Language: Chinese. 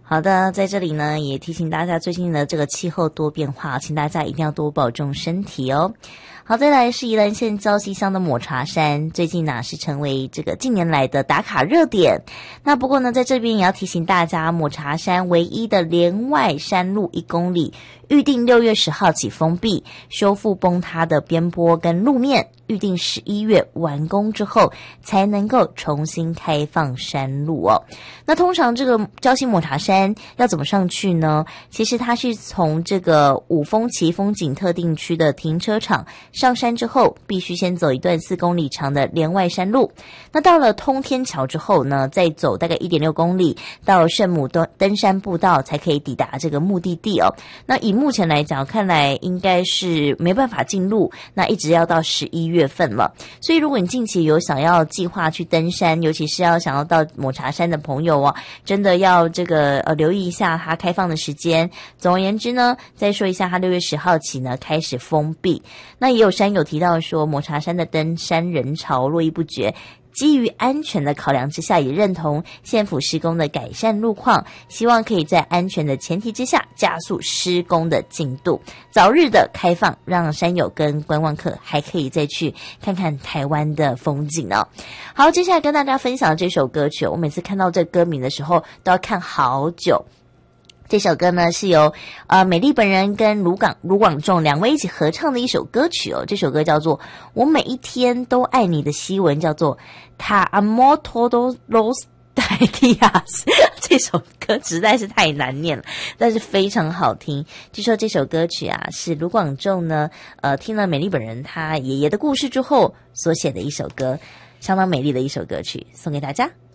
好的，在这里呢也提醒大家，最近的这个气候多变化，请大家一定要多保重身体哦。好，再来是宜兰县礁溪乡的抹茶山，最近呢是成为这个近年来的打卡热点。那不过呢，在这边也要提醒大家，抹茶山唯一的连外山路1公里，预定6月10号起封闭，修复崩塌的边坡跟路面，预定11月完工之后才能够重新开放山路哦。那通常这个礁溪抹茶山要怎么上去呢？其实它是从这个五峰旗风景特定区的停车场上山之后，必须先走一段4公里长的连外山路。那到了通天桥之后呢，再走大概 1.6 公里到圣母登山步道才可以抵达这个目的地哦。那以目前来讲，看来应该是没办法进入，那一直要到11月份了。所以如果你近期有想要计划去登山，尤其是要想要到抹茶山的朋友哦，真的要这个留意一下它开放的时间。总而言之呢，再说一下，它6月10号起呢开始封闭。那也有山友提到说，抹茶山的登山人潮络绎不绝，基于安全的考量之下，也认同县府施工的改善路况，希望可以在安全的前提之下加速施工的进度，早日的开放，让山友跟观光客还可以再去看看台湾的风景哦。好，接下来跟大家分享这首歌曲，我每次看到这歌名的时候都要看好久。这首歌呢是由美丽本人跟卢广仲两位一起合唱的一首歌曲哦。这首歌叫做《我每一天都爱你》的西文叫做 Ta Amo Todos los Dias。 这首歌实在是太难念了，但是非常好听。据说这首歌曲啊是卢广仲呢听了美丽本人他爷爷的故事之后所写的一首歌，相当美丽的一首歌曲，送给大家。